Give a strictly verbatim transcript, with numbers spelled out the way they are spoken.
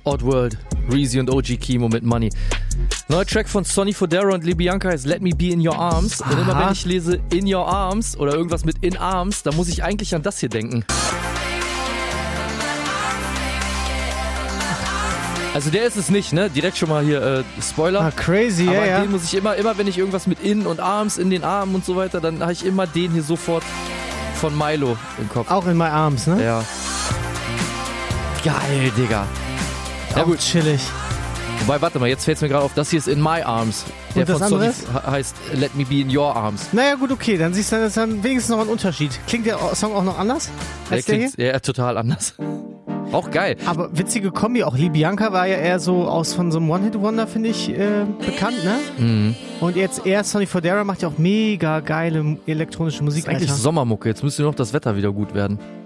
Oddworld, Reezy und O G Kimo mit Money. Neuer Track von Sonny Fodera und Libianca heißt Let Me Be In Your Arms. Und immer wenn ich lese In Your Arms oder irgendwas mit In Arms, da muss ich eigentlich an das hier denken. Also der ist es nicht, ne? Direkt schon mal hier äh, Spoiler. Ah, crazy, ja, Aber ja. den muss ich immer, immer wenn ich irgendwas mit In und Arms, in den Armen und so weiter, dann habe ich immer den hier sofort von Milo im Kopf. Auch in My Arms, ne? Ja. Geil, Digga. Ja, auch gut. Chillig. Wobei, warte mal, jetzt fällt es mir gerade auf, das hier ist In My Arms. Der Und das von Sonny andere ist? he- heißt Let Me Be In Your Arms. Naja, gut, okay, dann siehst du, das ist dann wenigstens noch ein Unterschied. Klingt der Song auch noch anders als der, Der hier? klingt ja, total anders. Auch geil. Aber witzige Kombi, auch Libianca war ja eher so aus von so einem One-Hit-Wonder, finde ich, äh, bekannt, ne? Mhm. Und jetzt er, Sonny Fodera, macht ja auch mega geile elektronische Musik. Das ist eigentlich Alter. Sommermucke. Jetzt müsste nur noch das Wetter wieder gut werden.